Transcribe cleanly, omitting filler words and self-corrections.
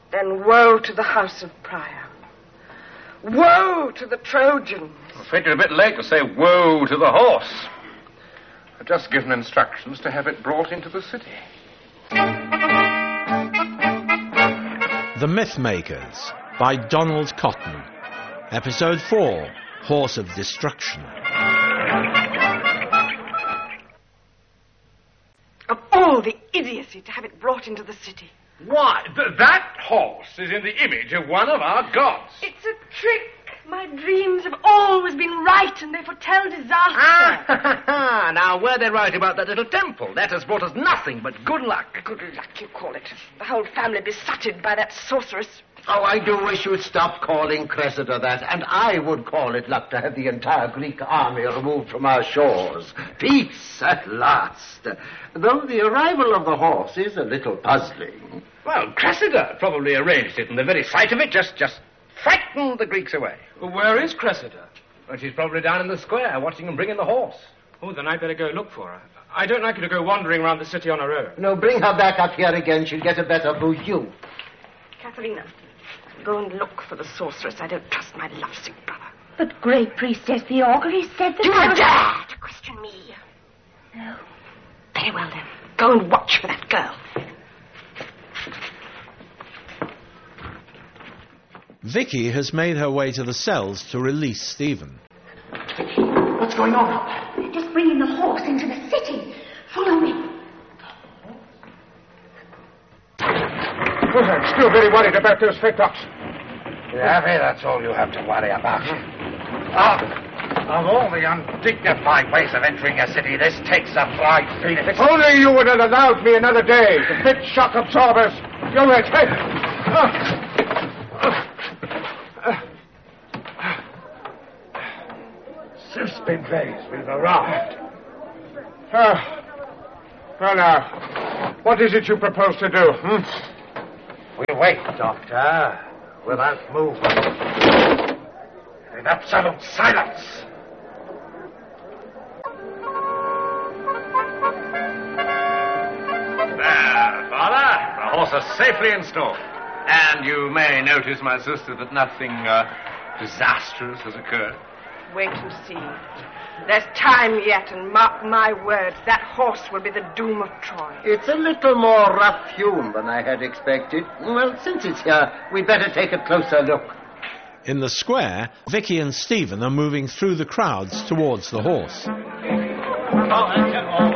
Then woe to the house of Priam. Woe to the Trojans. I'm afraid you're a bit late to say woe to the horse. I've just given instructions to have it brought into the city. The Mythmakers by Donald Cotton. Episode 4, Horse of Destruction. Of all the idiocy to have it brought into the city. Why, that horse is in the image of one of our gods. It's a trick. My dreams have always been right, and they foretell disaster. Now, were they right about that little temple? That has brought us nothing but good luck. Good luck, you call it. The whole family besotted by that sorceress. Oh, I do wish you'd stop calling Cressida that, and I would call it luck to have the entire Greek army removed from our shores. Peace at last. Though the arrival of the horse is a little puzzling. Well, Cressida probably arranged it, and the very sight of it just frightened the Greeks away. Well, where is Cressida? Well, she's probably down in the square watching them bring in the horse. Oh, then I'd better go look for her. I don't like her to go wandering around the city on her own. No, bring her back up here again. She'll get a better view. Katharina, go and look for the sorceress. I don't trust my lovesick brother. But, Great Priestess, the augury said that... Do you dare to question me? No. Very well, then. Go and watch for that girl. Vicky has made her way to the cells to release Stephen. What's going on? They're just bringing the horse into the city. Follow me. Well, I'm still very worried about those fake ducks. Harry, that's all you have to worry about. Of all the undignified ways of entering a city, this takes a flight, Phoenix. If only you would have allowed me another day to fit shock absorbers. Go ahead. Sispinves, we've arrived. Well, now, what is it you propose to do, We'll wait, Doctor, without movement. In absolute silence. There, Father. The horse is safely installed. And you may notice, my sister, that nothing disastrous has occurred. Wait and see. There's time yet, and mark my words, that horse will be the doom of Troy. It's a little more rough-hewn than I had expected. Well, since it's here, we'd better take a closer look. In the square, Vicky and Stephen are moving through the crowds towards the horse. Oh,